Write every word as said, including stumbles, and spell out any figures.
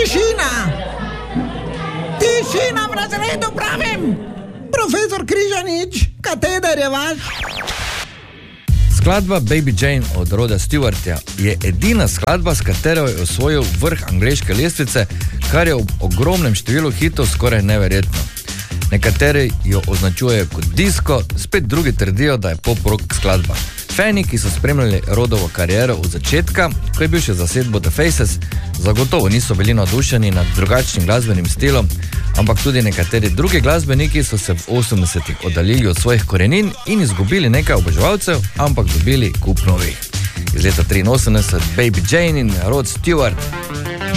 Tišina! Tišina v razredu, pravim! Profesor Križanič, kateder je vaš? Skladba Baby Jane od Roda Stewarta je edina skladba, s katero je osvojil vrh angleške lestvice, kar je v ogromnem številu hitov skoraj neverjetno. Nekateri jo označujejo kot disko, spet drugi trdijo, da je pop-rock skladba. Fani, ki so spremljali Rodovo kariero od začetka, ko je bil še zasedbo The Faces, zagotovo niso bili navdušeni nad drugačnim glasbenim stilom, ampak tudi nekateri drugi glasbeniki so se v osemdesetih oddaljili od svojih korenin in izgubili nekaj oboževalcev, ampak dobili kup novih. Iz leta triinosemdeset Baby Jane in Rod Stewart.